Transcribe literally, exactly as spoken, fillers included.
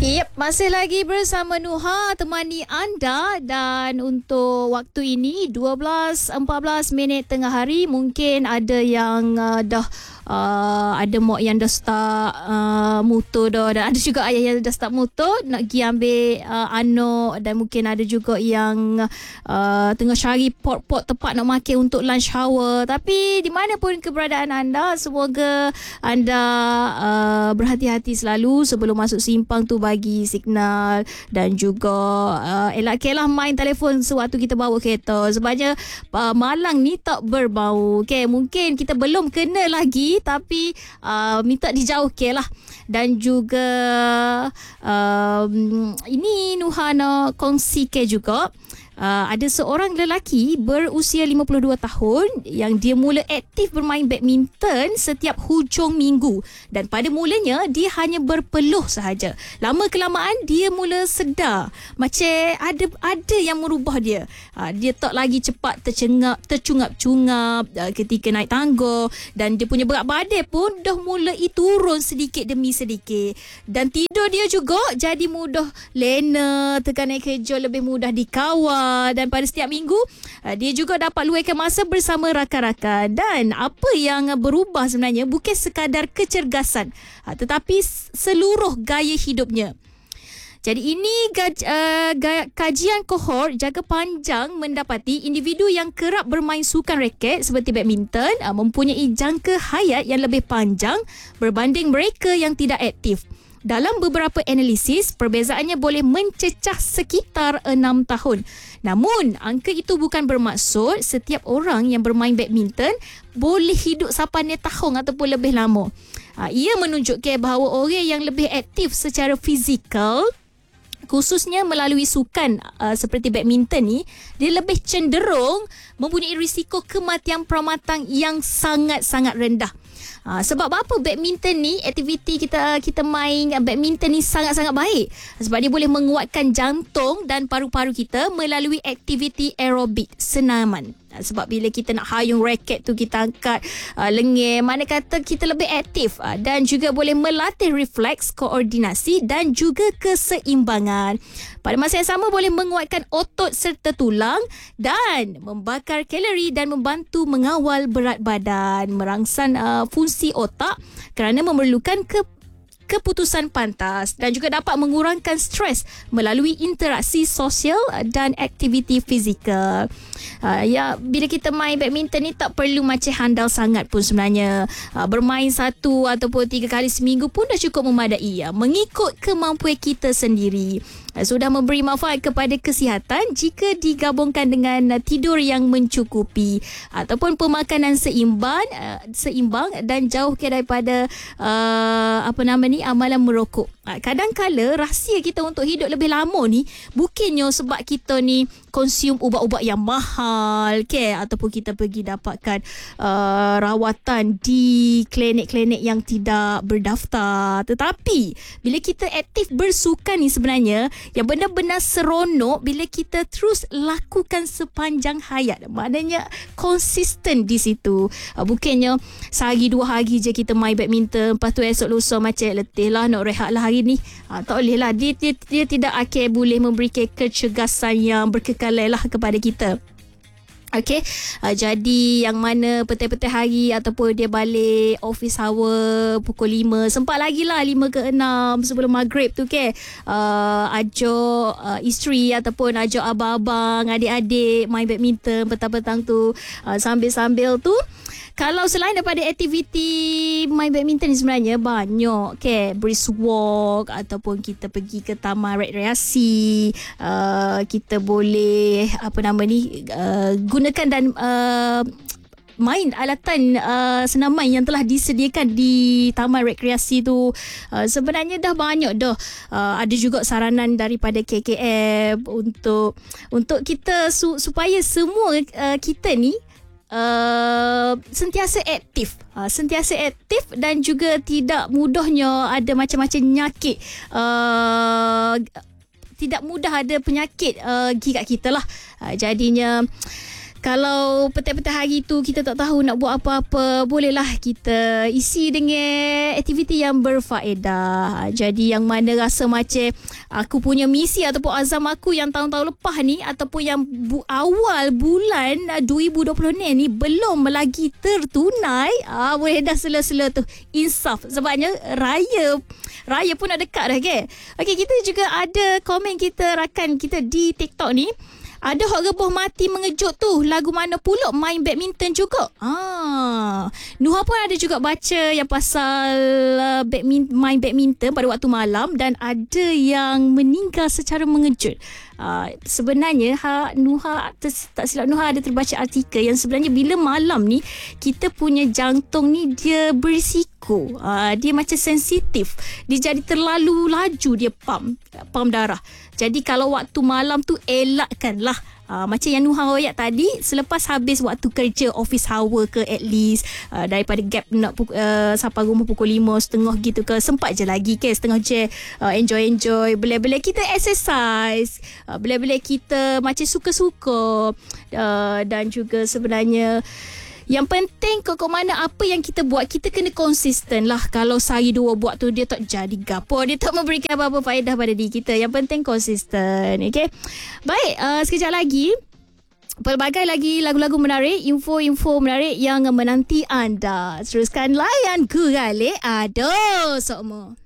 Yep, masih lagi bersama Nuha temani anda, dan untuk waktu ini dua belas empat belas minit tengah hari. Mungkin ada yang uh, dah uh, ada mak yang dah start uh, motor dah, dan ada juga ayah yang dah start motor nak pergi ambil uh, anak, dan mungkin ada juga yang uh, tengah cari pot-pot tempat nak makan untuk lunch hour. Tapi di mana pun keberadaan anda, semoga anda uh, berhati-hati selalu sebelum masuk simpang tu, bagi signal, dan juga uh, elakkanlah main telefon sewaktu kita bawa kereta, sebabnya uh, malang ni tak berbau. Okay, mungkin kita belum kena lagi, tapi uh, minta dijauhkan lah. Dan juga um, ini Nuha nak kongsikan juga. Uh, ada seorang lelaki berusia lima puluh dua tahun yang dia mula aktif bermain badminton setiap hujung minggu, dan pada mulanya dia hanya berpeluh sahaja. Lama kelamaan dia mula sedar macam ada ada yang merubah dia. Uh, dia tak lagi cepat tercengap tercungap-cungap uh, ketika naik tangga, dan dia punya berat badan pun dah mulai turun sedikit demi sedikit, dan tidur dia juga jadi mudah lena, tekanan kerja lebih mudah dikawal. Dan pada setiap minggu dia juga dapat luangkan masa bersama rakan-rakan. Dan apa yang berubah sebenarnya bukan sekadar kecergasan, tetapi seluruh gaya hidupnya. Jadi ini gaj, uh, gaya, kajian kohort jangka panjang mendapati individu yang kerap bermain sukan raket seperti badminton uh, mempunyai jangka hayat yang lebih panjang berbanding mereka yang tidak aktif. Dalam beberapa analisis, perbezaannya boleh mencecah sekitar enam tahun. Namun, angka itu bukan bermaksud setiap orang yang bermain badminton boleh hidup sampai tahun ataupun lebih lama. Ia menunjukkan bahawa orang yang lebih aktif secara fizikal, khususnya melalui sukan uh, seperti badminton ni, dia lebih cenderung mempunyai risiko kematian pramatang yang sangat-sangat rendah. Ha, sebab apa badminton ni, aktiviti kita kita main badminton ni sangat-sangat baik, sebab dia boleh menguatkan jantung dan paru-paru kita melalui aktiviti aerobik senaman. Sebab bila kita nak hayung raket tu, kita angkat uh, lengan, mana kata kita lebih aktif, uh, dan juga boleh melatih refleks, koordinasi dan juga keseimbangan. Pada masa yang sama boleh menguatkan otot serta tulang, dan membakar kalori dan membantu mengawal berat badan, merangsang uh, fungsi otak kerana memerlukan ke keputusan pantas, dan juga dapat mengurangkan stres melalui interaksi sosial dan aktiviti fizikal. Uh, ya, bila kita main badminton ni tak perlu macam handal sangat pun sebenarnya. Uh, bermain satu ataupun tiga kali seminggu pun dah cukup memadai, ya, mengikut kemampuan kita sendiri. Sudah memberi manfaat kepada kesihatan jika digabungkan dengan tidur yang mencukupi ataupun pemakanan seimbang, seimbang dan jauhkan daripada uh, apa nama ni amalan merokok. Kadang-kala rahsia kita untuk hidup lebih lama ni bukannya sebab kita ni konsum ubat-ubat yang mahal, okay? Ataupun kita pergi dapatkan uh, rawatan di klinik-klinik yang tidak berdaftar. Tetapi bila kita aktif bersukan ni, sebenarnya yang benar-benar seronok bila kita terus lakukan sepanjang hayat. Maknanya konsisten di situ. Uh, bukannya sehari dua hari je kita main badminton, lepas tu esok lusa macam letih lah, nak rehat lah hari ni. Uh, tak boleh lah. Dia, dia, dia tidak akan boleh memberikan kecergasan yang berkekalan lah kepada kita. Okey, uh, jadi yang mana petang-petang hari ataupun dia balik office hour pukul lima, sempat lagi lah lima ke enam sebelum maghrib tu, okay? Uh, ajak uh, isteri ataupun ajak abang-abang, adik-adik main badminton petang-petang tu. Uh, sambil-sambil tu, kalau selain daripada aktiviti main badminton ni, sebenarnya banyak, okay? Brisk walk ataupun kita pergi ke taman rekreasi. Uh, kita boleh apa nama ni uh, gunakan dan uh, main alatan uh, senaman yang telah disediakan di taman rekreasi tu. Uh, sebenarnya dah banyak dah. Uh, ada juga saranan daripada K K M untuk untuk kita su- supaya semua uh, kita ni Uh, sentiasa aktif, uh, sentiasa aktif dan juga tidak mudahnya ada macam-macam penyakit, uh, tidak mudah ada penyakit uh, gigit kita lah. Uh, jadinya Kalau petang-petang hari tu kita tak tahu nak buat apa-apa, bolehlah kita isi dengan aktiviti yang berfaedah. Jadi yang mana rasa macam aku punya misi ataupun azam aku yang tahun-tahun lepas ni ataupun yang bu- awal bulan dua ribu dua puluh ni belum lagi tertunai, ah, boleh dah sela-sela tu insaf. Sebabnya raya raya pun dah dekat dah ke. Okey, kita juga ada komen kita rakan kita di TikTok ni. Ada hok rebah mati mengejut tu. Lagu mana pula main badminton juga. Ah, Nuha pun ada juga baca yang pasal uh, badminton, main badminton pada waktu malam dan ada yang meninggal secara mengejut. Uh, sebenarnya ha, Nuha tak silap Nuha ada terbaca artikel yang sebenarnya bila malam ni kita punya jantung ni dia berisiko. Uh, dia macam sensitif. Dia jadi terlalu laju dia pump pump darah. Jadi kalau waktu malam tu elakkanlah. Uh, macam yang Nuha royak tadi, selepas habis waktu kerja office hour ke at least uh, daripada gap nak puk- uh, sampai rumah pukul lima setengah gitu ke, sempat je lagi ke setengah je uh, enjoy-enjoy, boleh-boleh kita exercise, uh, boleh-boleh kita macam suka-suka, uh, dan juga sebenarnya yang penting kok mana apa yang kita buat, kita kena konsisten lah. Kalau sehari dua buat tu dia tak jadi gapo, dia tak memberikan apa-apa faedah pada diri kita. Yang penting konsisten. Okay, baik, uh, sekejap lagi pelbagai lagi lagu-lagu menarik, info-info menarik yang menanti anda. Teruskan layan Gurale Ado Sokmo.